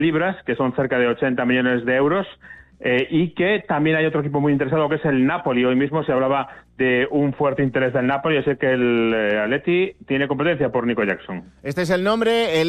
libras, que son cerca de 80 millones de euros, y que también hay otro equipo muy interesado, que es el Napoli. Hoy mismo se hablaba de un fuerte interés del Napoli. Yo sé que el Atleti tiene competencia por Nico Jackson. Este es el nombre, el